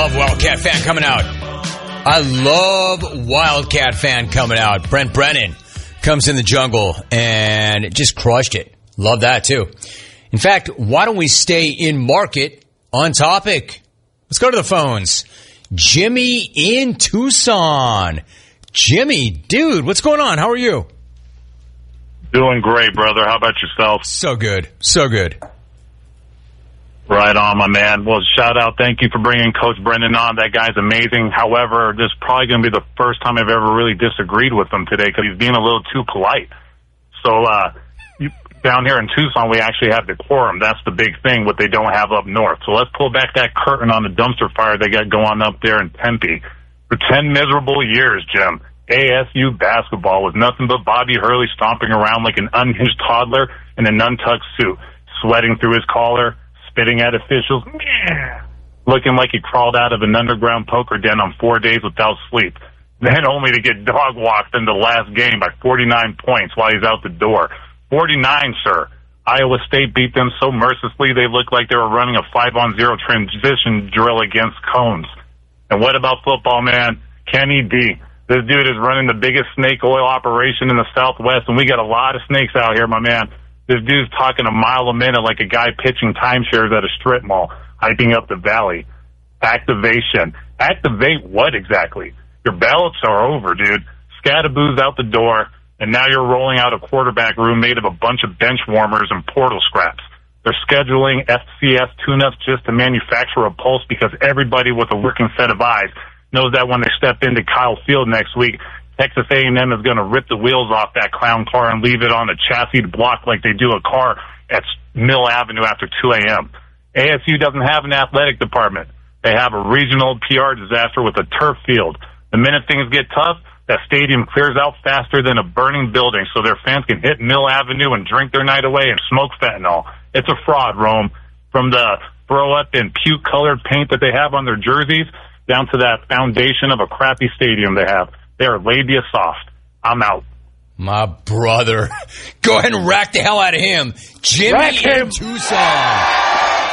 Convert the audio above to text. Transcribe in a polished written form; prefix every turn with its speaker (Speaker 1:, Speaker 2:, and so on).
Speaker 1: love Wildcat fan coming out. I love Wildcat fan coming out. Brent Brennan comes in the jungle and just crushed it. Love that too. In fact, why don't we stay in market on topic? Let's go to the phones. Jimmy in Tucson. Jimmy, dude, what's going on? How are you?
Speaker 2: Doing great, brother. How about yourself?
Speaker 1: So good. So good.
Speaker 2: Right on, my man. Well, shout out. Thank you for bringing Coach Brendan on. That guy's amazing. However, this is probably going to be the first time I've ever really disagreed with him today because he's being a little too polite. So down here in Tucson, we actually have decorum. That's the big thing, what they don't have up north. So let's pull back that curtain on the dumpster fire they got going up there in Tempe. For 10 miserable years, Jim, ASU basketball was nothing but Bobby Hurley stomping around like an unhinged toddler in an untucked suit, sweating through his collar, spitting at officials, looking like he crawled out of an underground poker den on 4 days without sleep, then only to get dog-walked in the last game by 49 points while he's out the door. 49, sir. Iowa State beat them so mercilessly they looked like they were running a 5-on-0 transition drill against cones. And what about football, man? Kenny D. This dude is running the biggest snake oil operation in the Southwest, and we got a lot of snakes out here, my man. This dude's talking a mile a minute like a guy pitching timeshares at a strip mall, hyping up the valley. Activation. Activate what exactly? Your ballots are over, dude. Scadaboo's out the door, and now you're rolling out a quarterback room made of a bunch of bench warmers and portal scraps. They're scheduling FCS tune-ups just to manufacture a pulse because everybody with a working set of eyes knows that when they step into Kyle Field next week, Texas A&M is going to rip the wheels off that clown car and leave it on a chassis block like they do a car at Mill Avenue after 2 a.m. ASU doesn't have an athletic department. They have a regional PR disaster with a turf field. The minute things get tough, that stadium clears out faster than a burning building so their fans can hit Mill Avenue and drink their night away and smoke fentanyl. It's a fraud, Rome. From the throw-up and puke-colored paint that they have on their jerseys down to that foundation of a crappy stadium they have. They are labia soft. I'm out.
Speaker 1: My brother. Go ahead and rack the hell out of him. Jimmy in Tucson.